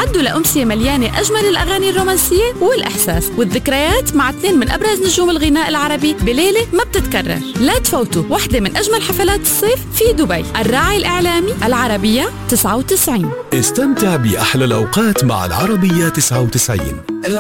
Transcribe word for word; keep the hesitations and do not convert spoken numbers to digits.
استعدوا لأمسية مليانة أجمل الأغاني الرومانسية والإحساس والذكريات مع اثنين من أبرز نجوم الغناء العربي بليلة ما بتتكرر. لا تفوتوا واحدة من أجمل حفلات الصيف في دبي. الراعي الإعلامي العربية تسعة وتسعين. استمتع بأحلى الأوقات مع العربية تسعة وتسعين.